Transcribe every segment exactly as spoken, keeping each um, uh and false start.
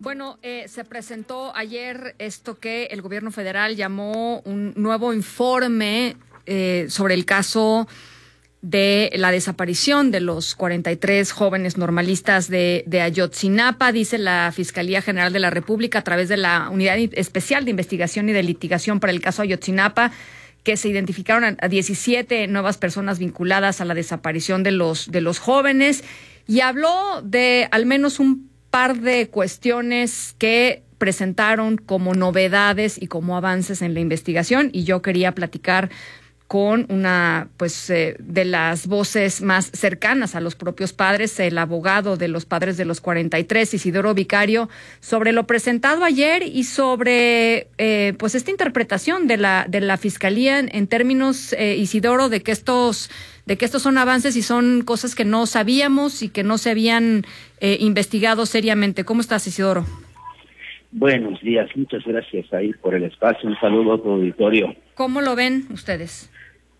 Bueno, eh, se presentó ayer esto que el gobierno federal llamó un nuevo informe eh, sobre el caso de la desaparición de los cuarenta y tres jóvenes normalistas de, de Ayotzinapa. Dice la Fiscalía General de la República, a través de la Unidad Especial de Investigación y de Litigación para el caso Ayotzinapa, que se identificaron a, a diecisiete nuevas personas vinculadas a la desaparición de los, de los jóvenes, y habló de al menos un par de cuestiones que presentaron como novedades y como avances en la investigación, y yo quería platicar con una pues eh, de las voces más cercanas a los propios padres, el abogado de los padres de los cuarenta y tres, Isidoro Vicario, sobre lo presentado ayer y sobre eh, pues esta interpretación de la de la Fiscalía en, en términos, eh, Isidoro, de que estos de que estos son avances y son cosas que no sabíamos y que no se habían eh, investigado seriamente. ¿Cómo estás, Isidoro? Buenos días, muchas gracias ahí por el espacio, un saludo a tu auditorio. ¿Cómo lo ven ustedes?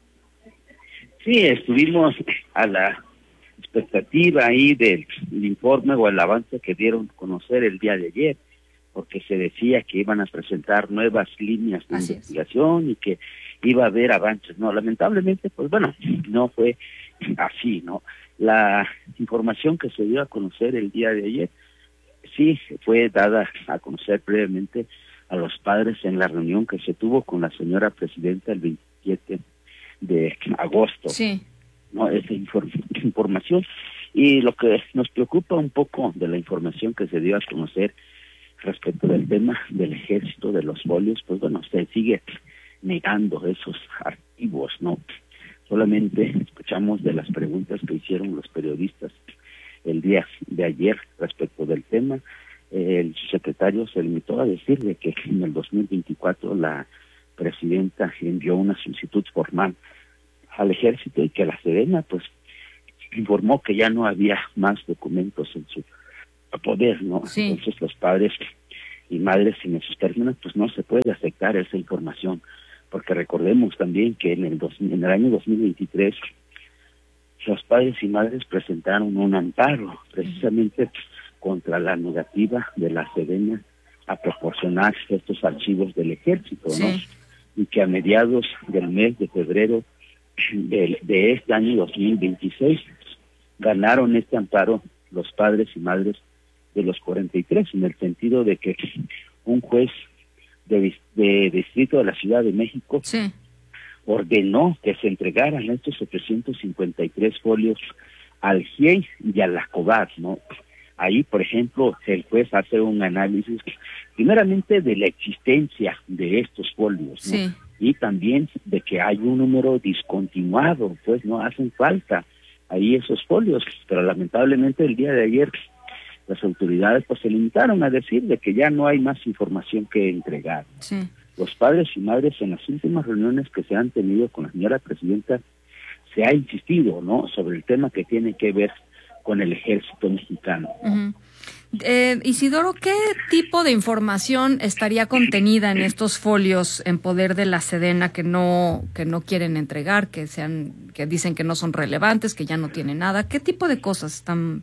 Sí, estuvimos a la expectativa ahí del, del informe o el avance que dieron a conocer el día de ayer, porque se decía que iban a presentar nuevas líneas de Así investigación es. y que iba a haber avances. No, lamentablemente, pues bueno, no fue así, ¿no? La información que se dio a conocer el día de ayer sí fue dada a conocer previamente a los padres en la reunión que se tuvo con la señora presidenta el veintisiete de agosto. Sí. No, esa inform información. Y lo que nos preocupa un poco de la información que se dio a conocer respecto del tema del ejército, de los folios, pues bueno, se sigue negando esos archivos, ¿no? Solamente escuchamos de las preguntas que hicieron los periodistas el día de ayer respecto del tema. El secretario se limitó a decir de que en el dos mil veinticuatro la presidenta envió una solicitud formal al ejército y que la Sedena pues informó que ya no había más documentos en su poder, ¿no? Sí. Entonces los padres y madres en esos términos pues no se puede aceptar esa información, porque recordemos también que en el, dos, en el año dos mil veintitrés los padres y madres presentaron un amparo precisamente contra la negativa de la Sedena a proporcionar estos archivos del ejército, sí. ¿no? Y que a mediados del mes de febrero de, de este año dos mil veintiséis ganaron este amparo los padres y madres de los cuarenta y tres, en el sentido de que un juez de, de distrito de la Ciudad de México sí. ordenó que se entregaran estos setecientos cincuenta y tres folios al G I E I y a la COBAR, ¿no? Ahí, por ejemplo, el juez hace un análisis, primeramente, de la existencia de estos folios, ¿no? Sí. Y también de que hay un número discontinuado, pues no hacen falta ahí esos folios, pero lamentablemente el día de ayer las autoridades pues se limitaron a decir de que ya no hay más información que entregar. Sí. Los padres y madres en las últimas reuniones que se han tenido con la señora presidenta se ha insistido, ¿no?, sobre el tema que tiene que ver con el ejército mexicano. Uh-huh. eh, Isidoro, ¿qué tipo de información estaría contenida en estos folios en poder de la Sedena que no que no quieren entregar, que sean que dicen que no son relevantes, que ya no tienen nada? ¿Qué tipo de cosas están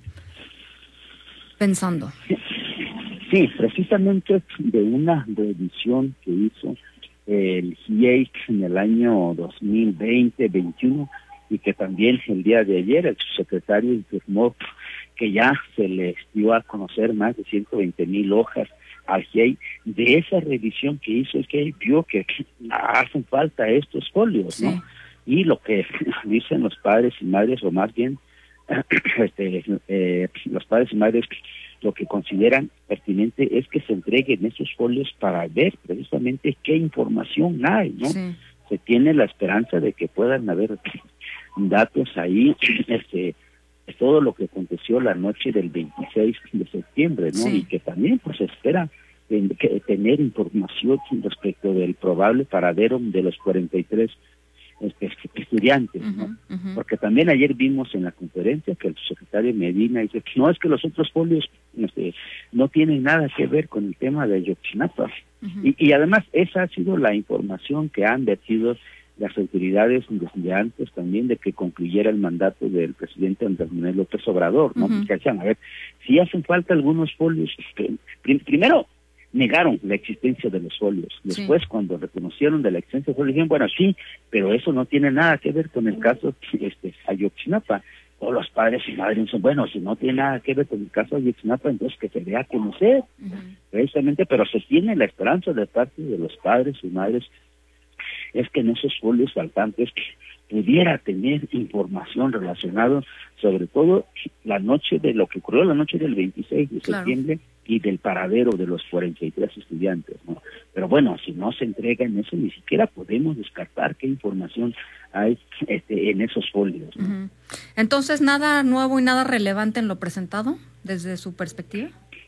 pensando? Sí, precisamente de una revisión que hizo el G I E I en el año dos mil veinte veintiuno, y que también el día de ayer el subsecretario informó que ya se les dio a conocer más de ciento veinte mil hojas al G I E I. De esa revisión que hizo el G I E I vio que hacen falta estos folios, ¿no? Sí. Y lo que dicen los padres y madres, o más bien este, eh, los padres y madres lo que consideran pertinente es que se entreguen esos folios para ver precisamente qué información hay, ¿no? Sí. Se tiene la esperanza de que puedan haber datos ahí, este, todo lo que aconteció la noche del veintiséis de septiembre, ¿no? Sí. Y que también pues se espera en, que, tener información respecto del probable paradero de los cuarenta y tres este, estudiantes, ¿no? Uh-huh, uh-huh. Porque también ayer vimos en la conferencia que el secretario Medina dice que no, es que los otros folios este, no tienen nada que ver con el tema de Ayotzinapa. Uh-huh. y, y además esa ha sido la información que han vertido las autoridades desde antes también de que concluyera el mandato del presidente Andrés Manuel López Obrador, ¿no? Uh-huh. Que decían, a ver, si hacen falta algunos folios, prim- primero negaron la existencia de los folios, después sí. Cuando reconocieron de la existencia de los folios, dijeron, bueno, sí, pero eso no tiene nada que ver con el caso este, Ayotzinapa. Todos los padres y madres dicen, bueno, si no tiene nada que ver con el caso Ayotzinapa, entonces que se dé a conocer, uh-huh. Precisamente, pero se tiene la esperanza de parte de los padres y madres es que en esos folios faltantes pudiera tener información relacionada sobre todo la noche de lo que ocurrió la noche del veintiséis de claro. septiembre y del paradero de los cuarenta y tres estudiantes, ¿no? Pero bueno, si no se entrega en eso, ni siquiera podemos descartar qué información hay este, en esos folios, ¿no? Uh-huh. Entonces, ¿nada nuevo y nada relevante en lo presentado desde su perspectiva?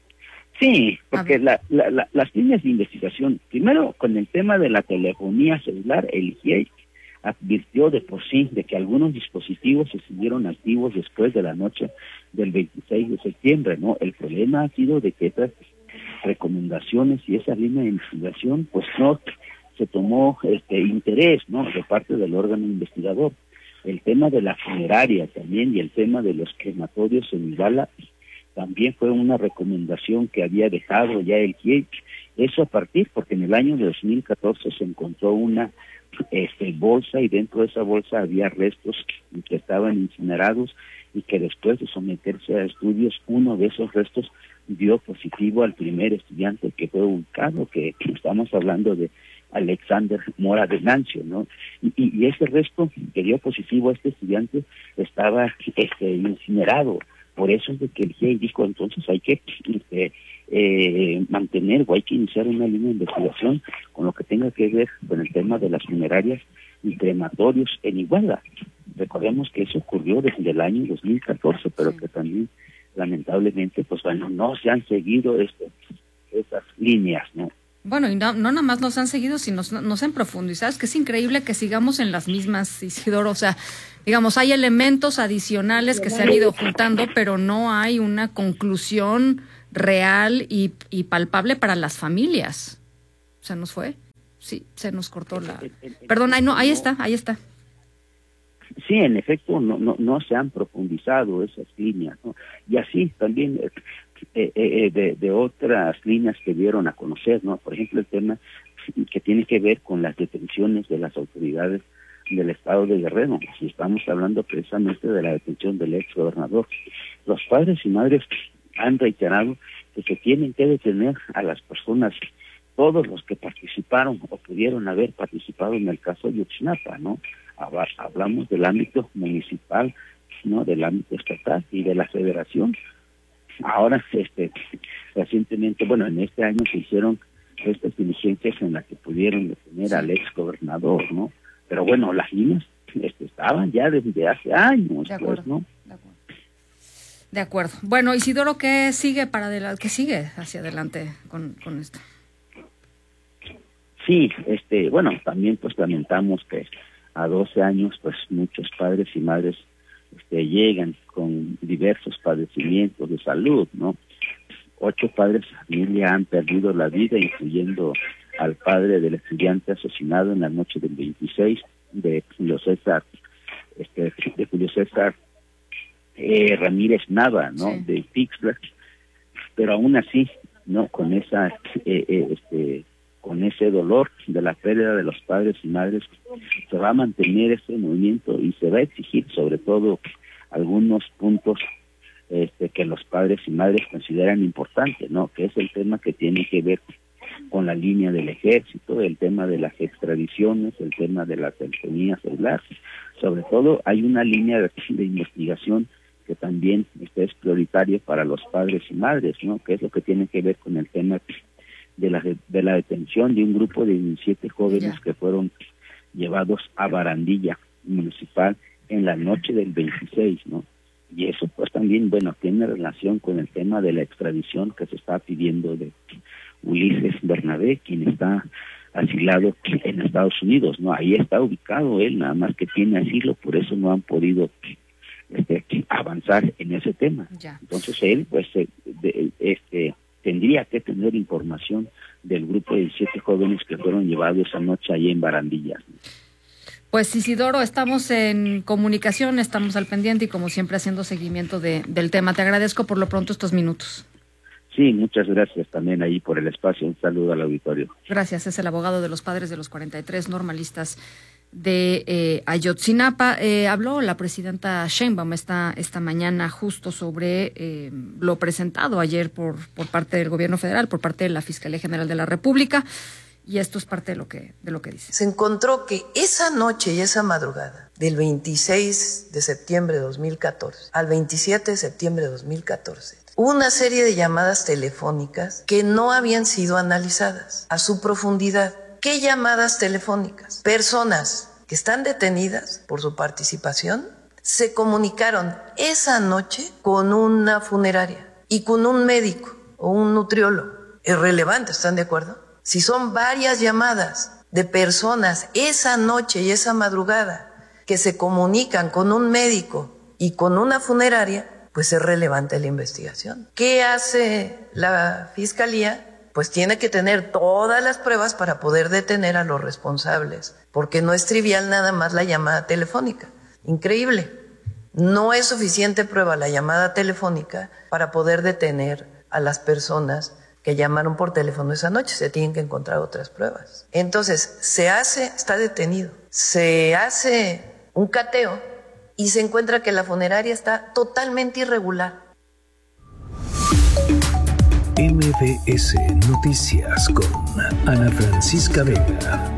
Sí, porque la, la, la, las líneas de investigación, primero con el tema de la telefonía celular, el I G E advirtió de por sí de que algunos dispositivos se siguieron activos después de la noche del veintiséis de septiembre, ¿no? El problema ha sido de que esas recomendaciones y esa línea de investigación, pues no se tomó este interés, ¿no? De parte del órgano investigador. El tema de la funeraria también y el tema de los crematorios en Iguala también fue una recomendación que había dejado ya el I G E. Eso a partir, porque en el año de dos mil catorce se encontró una este, bolsa y dentro de esa bolsa había restos que estaban incinerados y que después de someterse a estudios, uno de esos restos dio positivo al primer estudiante que fue ubicado, que estamos hablando de Alexander Mora de Nancio, ¿no? Y, y, y ese resto que dio positivo a este estudiante estaba este, incinerado. Por eso es de que el G I E dijo, entonces hay que este, eh, mantener o hay que iniciar una línea de investigación con lo que tenga que ver con el tema de las funerarias y crematorios en Iguala. Recordemos que eso ocurrió desde el año dos mil catorce, pero sí. Que también, lamentablemente, pues bueno, no se han seguido este, esas líneas, ¿no? Bueno, y no, no nada más nos han seguido, sino nos, nos han profundizado. Es que es increíble que sigamos en las mismas, Isidoro. O sea, digamos, hay elementos adicionales que se han ido juntando, pero no hay una conclusión real y, y palpable para las familias. ¿Se nos fue? Sí, se nos cortó la... Perdón, ahí, no, ahí está, ahí está. Sí, en efecto, no, no, no se han profundizado esas líneas, ¿no? Y así también... Eh, eh, de, de otras líneas que dieron a conocer, ¿no? Por ejemplo, el tema que tiene que ver con las detenciones de las autoridades del estado de Guerrero. Si estamos hablando precisamente de la detención del ex gobernador, los padres y madres han reiterado que se tienen que detener a las personas, todos los que participaron o pudieron haber participado en el caso de Ayotzinapa, ¿no? Hablamos del ámbito municipal, ¿no? Del ámbito estatal y de la federación. Ahora, este, recientemente, bueno, en este año se hicieron estas diligencias en las que pudieron detener al ex gobernador, ¿no? Pero bueno, las líneas este, estaban ya desde hace años, de acuerdo, pues, ¿no? De acuerdo. De acuerdo. Bueno, Isidoro, ¿qué sigue para adelante? ¿Qué sigue hacia adelante con, con esto? Sí, este, bueno, también pues lamentamos que a doce años, pues muchos padres y madres Este, llegan con diversos padecimientos de salud, ¿no? Ocho padres de familia han perdido la vida, incluyendo al padre del estudiante asesinado en la noche del veintiséis de Julio César, este, de Julio César eh, Ramírez Nava, ¿no? Sí. De Pixler, pero aún así, ¿no? Con esa, eh, eh, este, con ese dolor de la pérdida de los padres y madres, se va a mantener este movimiento y se va a exigir sobre todo algunos puntos este, que los padres y madres consideran importantes, ¿no? Que es el tema que tiene que ver con la línea del ejército, el tema de las extradiciones, el tema de la telefonía celular. Sobre todo hay una línea de, de investigación que también este, es prioritaria para los padres y madres, ¿no? Que es lo que tiene que ver con el tema de la de la detención de un grupo de diecisiete jóvenes yeah. que fueron llevados a Barandilla municipal en la noche del veintiséis, ¿no? Y eso pues también, bueno, tiene relación con el tema de la extradición que se está pidiendo de Ulises Bernabé, quien está asilado en Estados Unidos, ¿no? Ahí está ubicado él, nada más que tiene asilo, por eso no han podido este, avanzar en ese tema. Ya. Entonces él, pues, de, de, este tendría que tener información del grupo de diecisiete jóvenes que fueron llevados esa noche allí en Barandilla. Pues Isidoro, estamos en comunicación, estamos al pendiente y como siempre haciendo seguimiento de, del tema. Te agradezco por lo pronto estos minutos. Sí, muchas gracias también ahí por el espacio. Un saludo al auditorio. Gracias, es el abogado de los padres de los cuarenta y tres normalistas de eh, Ayotzinapa. Eh, habló la presidenta Sheinbaum esta, esta mañana justo sobre eh, lo presentado ayer por, por parte del gobierno federal, por parte de la Fiscalía General de la República. Y esto es parte de lo que de lo que dice. Se encontró que esa noche y esa madrugada, del veintiséis de septiembre de dos mil catorce al veintisiete de septiembre de dos mil catorce, hubo una serie de llamadas telefónicas que no habían sido analizadas a su profundidad. ¿Qué llamadas telefónicas? Personas que están detenidas por su participación se comunicaron esa noche con una funeraria y con un médico o un nutriólogo. Es relevante, ¿están de acuerdo? Si son varias llamadas de personas esa noche y esa madrugada que se comunican con un médico y con una funeraria, pues es relevante la investigación. ¿Qué hace la Fiscalía? Pues tiene que tener todas las pruebas para poder detener a los responsables, porque no es trivial nada más la llamada telefónica. Increíble. No es suficiente prueba la llamada telefónica para poder detener a las personas que llamaron por teléfono esa noche. Se tienen que encontrar otras pruebas. Entonces, se hace, está detenido, se hace un cateo y se encuentra que la funeraria está totalmente irregular. M B S Noticias con Ana Francisca Vega.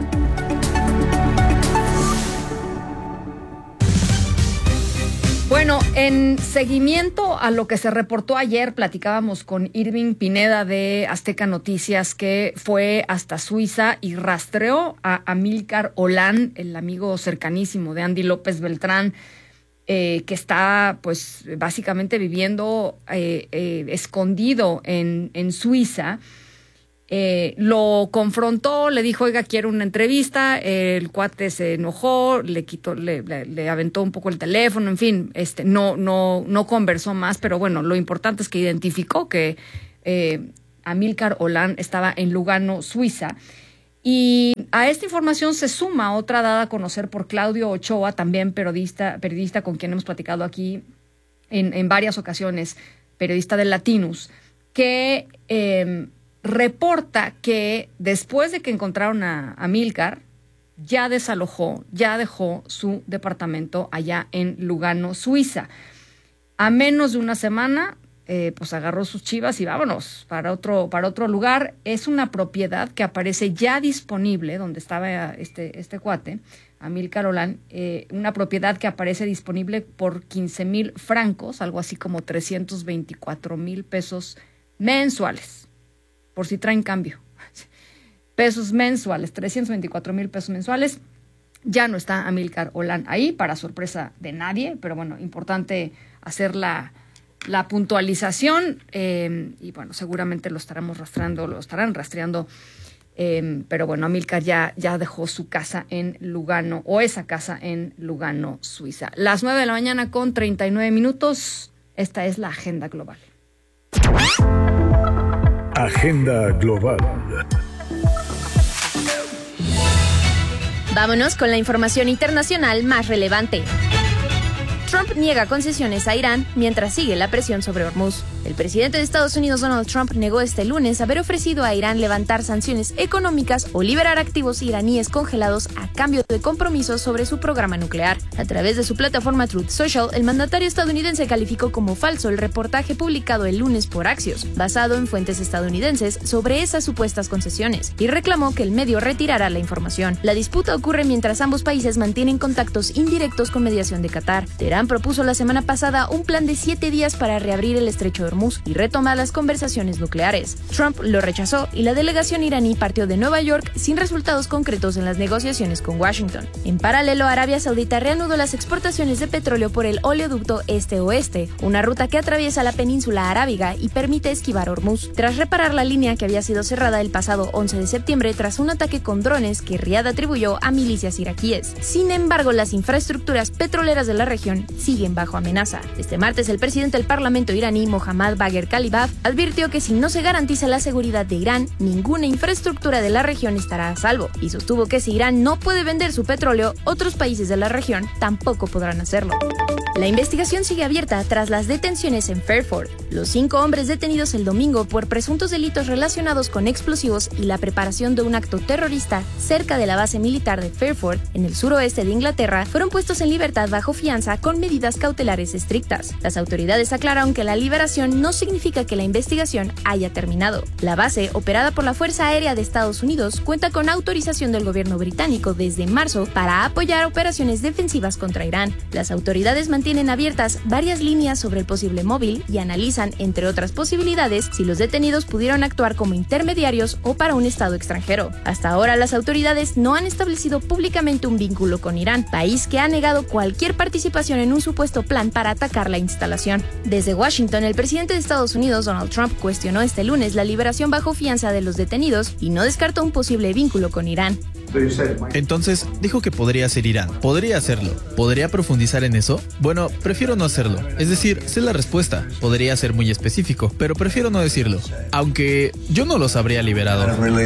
Bueno, en seguimiento a lo que se reportó ayer, platicábamos con Irving Pineda de Azteca Noticias, que fue hasta Suiza y rastreó a Amílcar Olán, el amigo cercanísimo de Andy López Beltrán, eh, que está pues básicamente viviendo eh, eh, escondido en, en Suiza. Eh, lo confrontó, le dijo, oiga, quiero una entrevista. El cuate se enojó, le quitó, le, le, le aventó un poco el teléfono, en fin, este, no, no, no conversó más, pero bueno, lo importante es que identificó que eh, Amílcar Olán estaba en Lugano, Suiza. Y a esta información se suma otra dada a conocer por Claudio Ochoa, también periodista, periodista con quien hemos platicado aquí en, en varias ocasiones, periodista del Latinus, que eh, reporta que después de que encontraron a Amílcar, ya desalojó, ya dejó su departamento allá en Lugano, Suiza. A menos de una semana, eh, pues agarró sus chivas y vámonos para otro, para otro lugar. Es una propiedad que aparece ya disponible, donde estaba este, este cuate, Amílcar Olán, eh, una propiedad que aparece disponible por quince mil francos, algo así como trescientos veinticuatro mil pesos mensuales. Por si traen cambio, pesos mensuales, trescientos veinticuatro mil pesos mensuales. Ya no está Amílcar Olán ahí, para sorpresa de nadie, pero bueno, importante hacer la, la puntualización eh, y bueno, seguramente lo estaremos rastreando, lo estarán rastreando, eh, pero bueno, Amílcar ya, ya dejó su casa en Lugano, o esa casa en Lugano, Suiza. Las nueve de la mañana con treinta y nueve minutos, esta es la agenda global. Agenda global. Vámonos con la información internacional más relevante. Trump niega concesiones a Irán mientras sigue la presión sobre Hormuz. El presidente de Estados Unidos, Donald Trump, negó este lunes haber ofrecido a Irán levantar sanciones económicas o liberar activos iraníes congelados a cambio de compromisos sobre su programa nuclear. A través de su plataforma Truth Social, el mandatario estadounidense calificó como falso el reportaje publicado el lunes por Axios, basado en fuentes estadounidenses, sobre esas supuestas concesiones, y reclamó que el medio retirara la información. La disputa ocurre mientras ambos países mantienen contactos indirectos con mediación de Qatar. Teherán propuso la semana pasada un plan de siete días para reabrir el estrecho de Hormuz y retomar las conversaciones nucleares. Trump lo rechazó y la delegación iraní partió de Nueva York sin resultados concretos en las negociaciones con Washington. En paralelo, Arabia Saudita reanudó las exportaciones de petróleo por el oleoducto este-oeste, una ruta que atraviesa la península arábiga y permite esquivar Hormuz, tras reparar la línea que había sido cerrada el pasado once de septiembre tras un ataque con drones que Riad atribuyó a milicias iraquíes. Sin embargo, las infraestructuras petroleras de la región siguen bajo amenaza. Este martes, el presidente del Parlamento iraní, Mohammad Bagher Khalibaf, advirtió que si no se garantiza la seguridad de Irán, ninguna infraestructura de la región estará a salvo, y sostuvo que si Irán no puede vender su petróleo, otros países de la región tampoco podrán hacerlo. La investigación sigue abierta tras las detenciones en Fairford. Los cinco hombres detenidos el domingo por presuntos delitos relacionados con explosivos y la preparación de un acto terrorista cerca de la base militar de Fairford, en el suroeste de Inglaterra, fueron puestos en libertad bajo fianza con medidas cautelares estrictas. Las autoridades aclararon que la liberación no significa que la investigación haya terminado. La base, operada por la Fuerza Aérea de Estados Unidos, cuenta con autorización del gobierno británico desde marzo para apoyar operaciones defensivas contra Irán. Las autoridades mantienen Tienen abiertas varias líneas sobre el posible móvil y analizan, entre otras posibilidades, si los detenidos pudieron actuar como intermediarios o para un estado extranjero. Hasta ahora, las autoridades no han establecido públicamente un vínculo con Irán, país que ha negado cualquier participación en un supuesto plan para atacar la instalación. Desde Washington, el presidente de Estados Unidos, Donald Trump, cuestionó este lunes la liberación bajo fianza de los detenidos y no descartó un posible vínculo con Irán. Entonces, dijo que podría ser Irán. ¿Podría hacerlo? ¿Podría profundizar en eso? Bueno, prefiero no hacerlo. Es decir, sé la respuesta. Podría ser muy específico, pero prefiero no decirlo. Aunque yo no los habría liberado.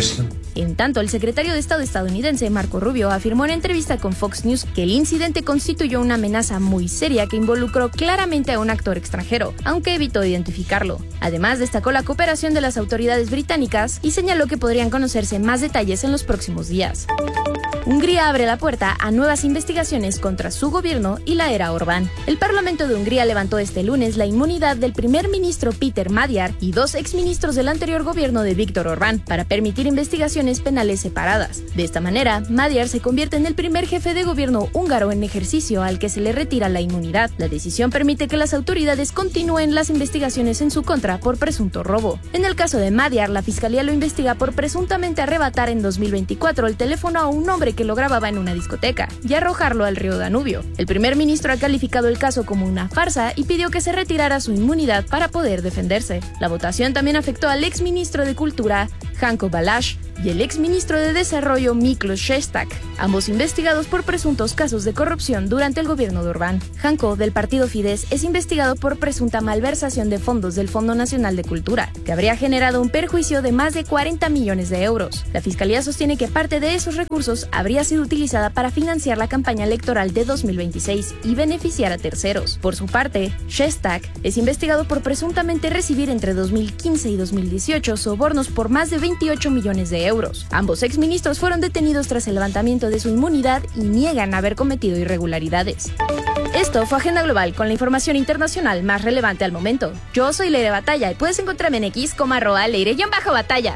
En tanto, el secretario de Estado estadounidense, Marco Rubio, afirmó en entrevista con Fox News que el incidente constituyó una amenaza muy seria que involucró claramente a un actor extranjero, aunque evitó identificarlo. Además, destacó la cooperación de las autoridades británicas y señaló que podrían conocerse más detalles en los próximos días. Hungría abre la puerta a nuevas investigaciones contra su gobierno y la era Orbán. El Parlamento de Hungría levantó este lunes la inmunidad del primer ministro Péter Magyar y dos exministros del anterior gobierno de Viktor Orbán para permitir investigaciones penales separadas. De esta manera, Magyar se convierte en el primer jefe de gobierno húngaro en ejercicio al que se le retira la inmunidad. La decisión permite que las autoridades continúen las investigaciones en su contra por presunto robo. En el caso de Magyar, la fiscalía lo investiga por presuntamente arrebatar en dos mil veinticuatro el teléfono a un hombre que lo grababa en una discoteca y arrojarlo al río Danubio. El primer ministro ha calificado el caso como una farsa y pidió que se retirara su inmunidad para poder defenderse. La votación también afectó al exministro de Cultura, Janko Balázs, y el exministro de Desarrollo, Miklos Šestak, ambos investigados por presuntos casos de corrupción durante el gobierno de Orbán. Janko, del partido Fidesz, es investigado por presunta malversación de fondos del Fondo Nacional de Cultura, que habría generado un perjuicio de más de cuarenta millones de euros. La fiscalía sostiene que parte de esos recursos habría sido utilizada para financiar la campaña electoral de dos mil veintiséis y beneficiar a terceros. Por su parte, Šestak es investigado por presuntamente recibir entre dos mil quince y dos mil dieciocho sobornos por más de veintiocho millones de euros. Ambos exministros fueron detenidos tras el levantamiento de su inmunidad y niegan haber cometido irregularidades. Esto fue Agenda Global con la información internacional más relevante al momento. Yo soy Leire Batalla y puedes encontrarme en X como arroba Leire-Batalla.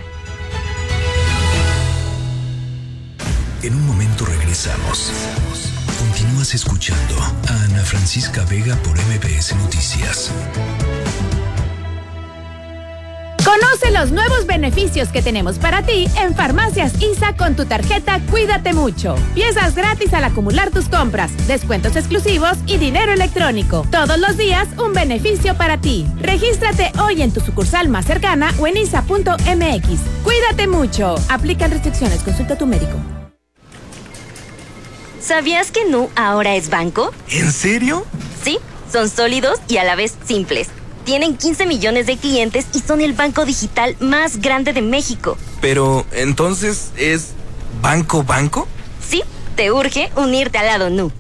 En un momento regresamos. Continúas escuchando a Ana Francisca Vega por M B S Noticias. Conoce los nuevos beneficios que tenemos para ti en Farmacias I S A con tu tarjeta Cuídate Mucho. Piezas gratis al acumular tus compras, descuentos exclusivos y dinero electrónico. Todos los días un beneficio para ti. Regístrate hoy en tu sucursal más cercana o en isa punto m x. Cuídate mucho. Aplican restricciones. Consulta a tu médico. ¿Sabías que Nu ahora es banco? ¿En serio? Sí, son sólidos y a la vez simples. Tienen quince millones de clientes y son el banco digital más grande de México. Pero, ¿entonces es banco banco? Sí, te urge unirte al lado Nu.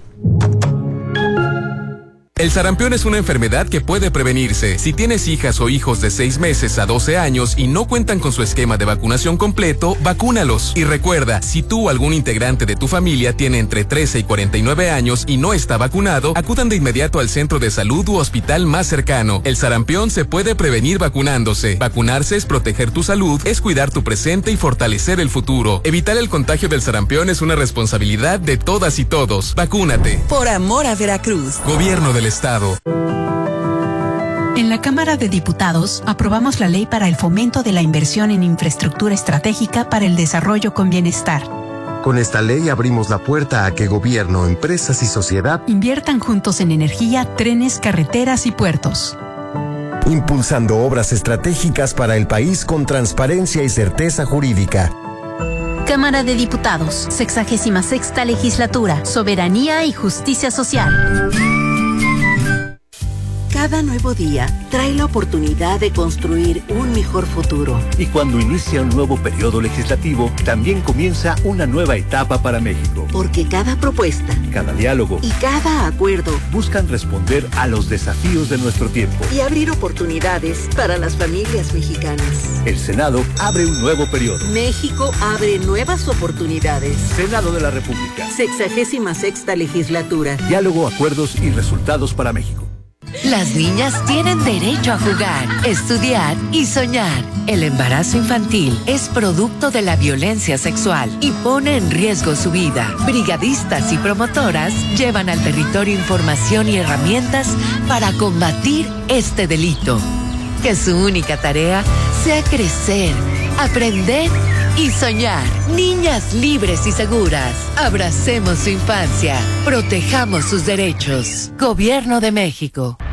El sarampión es una enfermedad que puede prevenirse. Si tienes hijas o hijos de seis meses a doce años y no cuentan con su esquema de vacunación completo, vacúnalos. Y recuerda, si tú o algún integrante de tu familia tiene entre trece y cuarenta y nueve años y no está vacunado, acudan de inmediato al centro de salud u hospital más cercano. El sarampión se puede prevenir vacunándose. Vacunarse es proteger tu salud, es cuidar tu presente y fortalecer el futuro. Evitar el contagio del sarampión es una responsabilidad de todas y todos. Vacúnate. Por amor a Veracruz. Gobierno del Estado. En la Cámara de Diputados aprobamos la ley para el fomento de la inversión en infraestructura estratégica para el desarrollo con bienestar. Con esta ley abrimos la puerta a que gobierno, empresas y sociedad inviertan juntos en energía, trenes, carreteras y puertos. Impulsando obras estratégicas para el país con transparencia y certeza jurídica. Cámara de Diputados, sexagésima sexta legislatura, soberanía y justicia social. Cada nuevo día trae la oportunidad de construir un mejor futuro. Y cuando inicia un nuevo periodo legislativo, también comienza una nueva etapa para México. Porque cada propuesta, cada diálogo y cada acuerdo buscan responder a los desafíos de nuestro tiempo y abrir oportunidades para las familias mexicanas. El Senado abre un nuevo periodo. México abre nuevas oportunidades. Senado de la República. Sexagésima sexta legislatura. Diálogo, acuerdos y resultados para México. Las niñas tienen derecho a jugar, estudiar y soñar. El embarazo infantil es producto de la violencia sexual y pone en riesgo su vida. Brigadistas y promotoras llevan al territorio información y herramientas para combatir este delito. Que su única tarea sea crecer, aprender y soñar. Niñas libres y seguras. Abracemos su infancia. Protejamos sus derechos. Gobierno de México.